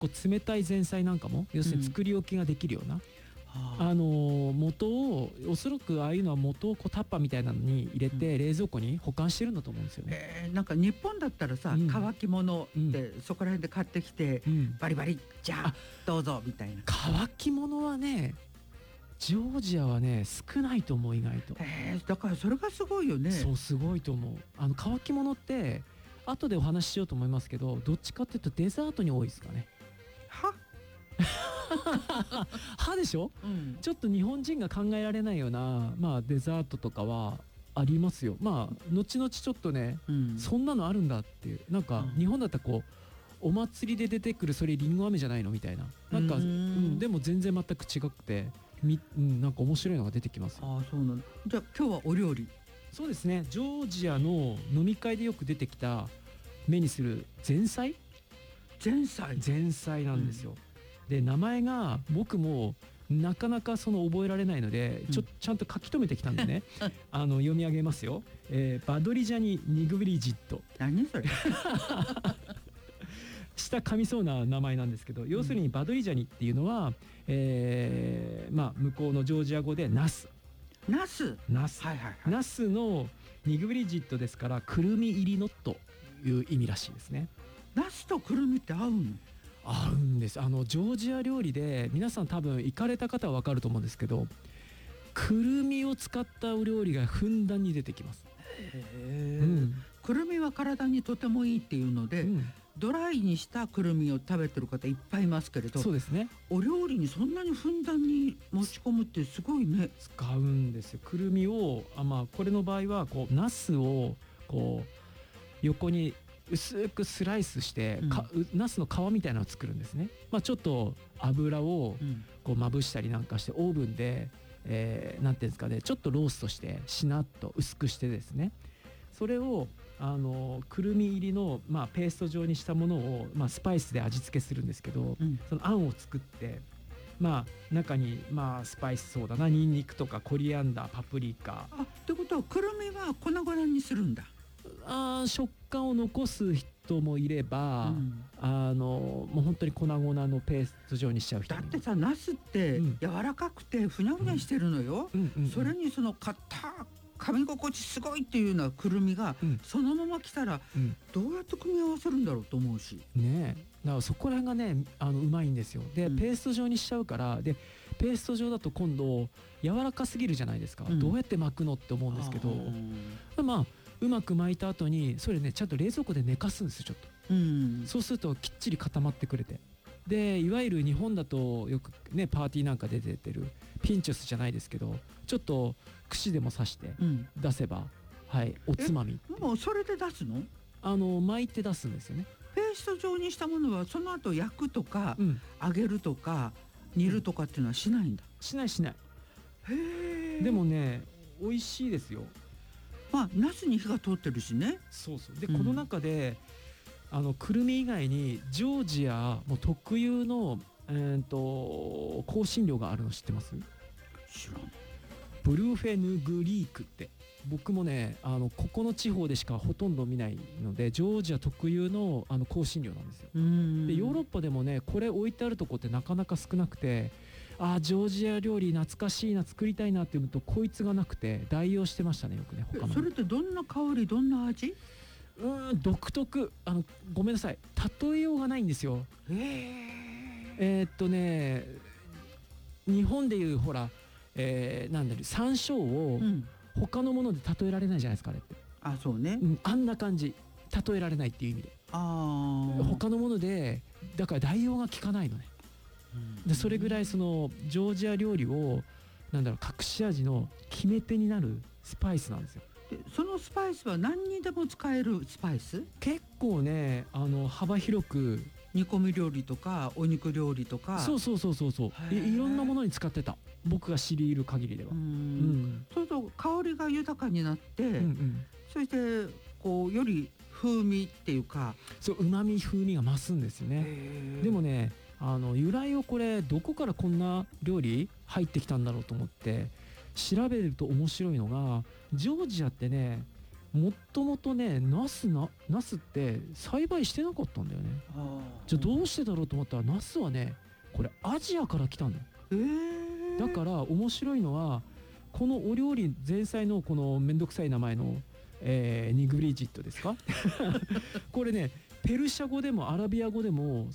こう冷たい前菜なんかも要するに作り置きができるような、元をおそらくああいうのは元をこうタッパーみたいなのに入れて冷蔵庫に保管してるんだと思うんですよね。 なんか日本だったらさ、乾き物ってそこら辺で買ってきて、バリバリじゃあどうぞみたいな。 乾き物はねジョージアはね少ないと思う意外と。 だからそれがすごいよね。 そうすごいと思う。乾き物って後でお話ししようと思いますけどどっちかっていうとデザートに多いですかね。歯でしょ、ちょっと日本人が考えられないような、デザートとかはありますよ。後々ちょっとね、そんなのあるんだっていうなんか、日本だったらこうお祭りで出てくるそれりんご飴じゃないのみたいななんか、でも全然全く違くてなんか面白いのが出てきますよ。 そうなの。じゃあ今日はお料理。 そうですね。ジョージアの飲み会でよく出てきた目にする前菜なんですよ。で名前が僕もなかなかその覚えられないのでちゃんと書き留めてきたんでね読み上げますよ。バドリジャニ・ニグブリジット。 何それ下噛みそうな名前なんですけど、要するにバドリジャニっていうのは、向こうのジョージア語でナスナスのニグブリジットですからくるみ入りのという意味らしいですね。 ナスとくるみって合うの？ 合うんです。ジョージア料理で皆さん多分行かれた方は分かると思うんですけどくるみを使ったお料理がふんだんに出てきます。 くるみは体にとてもいいっていうので、ドライにしたくるみを食べてる方いっぱいいますけれど、 そうですね。 お料理にそんなにふんだんに持ち込むってすごいね。 使うんですよ。くるみをこれの場合はこうナスをこう横に薄くスライスして、ナスの皮みたいなのを作るんですね。ちょっと油をこうまぶしたりなんかしてオーブンで、なんていうんですかね、ちょっとローストしてしなっと薄くしてですね、それをくるみ入りの、ペースト状にしたものを、スパイスで味付けするんですけど、そのあんを作って中にスパイスそうだなニンニクとかコリアンダーパプリカ。 ってことはくるみは粉々にするんだ。 食感を残す人もいれば、もう本当に粉々のペースト状にしちゃう人もいる。 だってさナスって柔らかくてふにゃふにゃしてるのよ。それにその硬噛み心地すごいっていうようなくるみが、そのまま来たら、どうやって組み合わせるんだろうと思うしね。だからそこら辺がねうまいんですよ。で、ペースト状にしちゃうからでペースト状だと今度柔らかすぎるじゃないですか、どうやって巻くのって思うんですけど、うまく巻いた後にそれねちゃんと冷蔵庫で寝かすんですよちょっと、そうするときっちり固まってくれて、でいわゆる日本だとよくねパーティーなんかで出てるピンチョスじゃないですけどちょっと串でも刺して出せば、おつまみもうそれで出すの？ 巻いて出すんですよね。 ペースト状にしたものはその後焼くとか、揚げるとか煮るとかっていうのはしないんだ。 しない。でもね美味しいですよ。 ナスに火が通ってるしね。 そうで、この中でくるみ以外にジョージアも特有の香辛料があるの知ってます？ 知らん。 ブルーフェヌグリークって僕もねここの地方でしかほとんど見ないのでジョージア特有の香辛料なんですよ。でヨーロッパでもねこれ置いてあるとこってなかなか少なくて、ジョージア料理懐かしいな作りたいなって言うとこいつがなくて代用してましたねよくね。他のそれってどんな香りどんな味？ 独特ごめんなさい例えようがないんですよ。日本でいうほらなんだろう山椒を他のもので例えられないじゃないですかあれって。 そうね、 あんな感じ例えられないっていう意味で他のものでだから代用が効かないのね。でそれぐらいそのジョージア料理を隠し味の決め手になるスパイスなんですよ。 でそのスパイスは何にでも使えるスパイス？ 結構ね幅広く煮込み料理とかお肉料理とかそういろんなものに使ってた僕が知り得る限りでは。 そうすると香りが豊かになって、そしてこうより風味っていうかうまみ風味が増すんですよね。でもね由来をこれどこからこんな料理入ってきたんだろうと思って調べると面白いのがジョージアってねもともとねナスって栽培してなかったんだよね。じゃあどうしてだろうと思ったら、ナスはねこれアジアから来たんだよ。だから面白いのは、このお料理前菜のこのめんどくさい名前の、ニグリジットですかこれねペルシャ語でもアラビア語でも